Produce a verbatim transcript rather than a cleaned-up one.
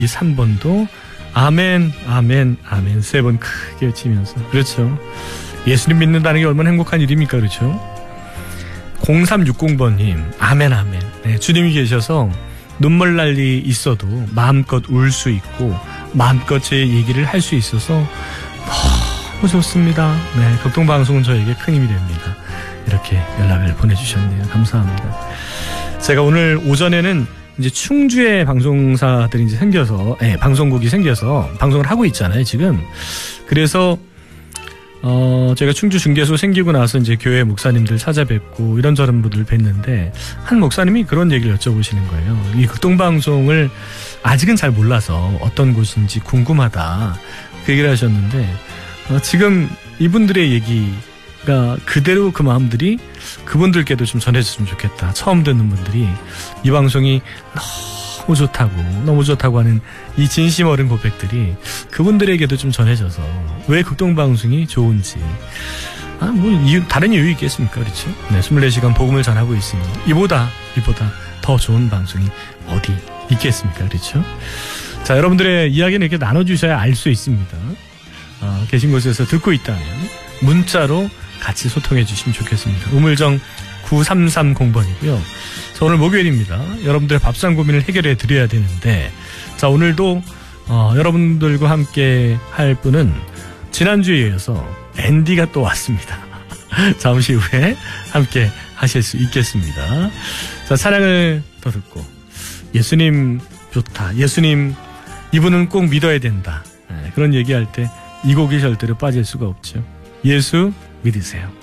이 삼 번도 아멘, 아멘, 아멘 세 번 크게 외치면서. 그렇죠. 예수님 믿는다는 게 얼마나 행복한 일입니까? 그렇죠. 공삼육공 번님 아멘, 아멘. 네, 주님이 계셔서 눈물 날 일이 있어도 마음껏 울 수 있고 마음껏 제 얘기를 할 수 있어서 너무 좋습니다. 네, 극동방송은 저에게 큰 힘이 됩니다. 이렇게 연락을 보내주셨네요. 감사합니다. 제가 오늘 오전에는 이제 충주에 방송사들이 이제 생겨서, 예, 방송국이 생겨서 방송을 하고 있잖아요, 지금. 그래서, 어, 제가 충주 중개소 생기고 나서 이제 교회 목사님들 찾아뵙고 이런저런 분들 뵀는데, 한 목사님이 그런 얘기를 여쭤보시는 거예요. 이 극동방송을 아직은 잘 몰라서 어떤 곳인지 궁금하다. 그 얘기를 하셨는데, 어, 지금 이분들의 얘기가 그대로 그 마음들이 그분들께도 좀 전해졌으면 좋겠다. 처음 듣는 분들이 이 방송이 너무 좋다고 너무 좋다고 하는 이 진심 어린 고백들이 그분들에게도 좀 전해져서 왜 극동방송이 좋은지, 아, 뭐 이유, 다른 이유 있겠습니까? 그렇죠? 네, 이십사 시간 복음을 전하고 있으니 이보다 이보다 더 좋은 방송이 어디 있겠습니까? 그렇죠? 자, 여러분들의 이야기는 이렇게 나눠주셔야 알 수 있습니다. 어, 계신 곳에서 듣고 있다면 문자로 같이 소통해 주시면 좋겠습니다. 우물정 구삼삼공 번이고요. 자, 오늘 목요일입니다. 여러분들의 밥상 고민을 해결해 드려야 되는데, 자, 오늘도 어, 여러분들과 함께 할 분은 지난주에 이어서 앤디가 또 왔습니다. 잠시 후에 함께 하실 수 있겠습니다. 자, 찬양을 더 듣고 예수님 좋다, 예수님 이분은 꼭 믿어야 된다, 네, 그런 얘기할 때 이 곡이 절대로 빠질 수가 없죠. 예수 믿으세요.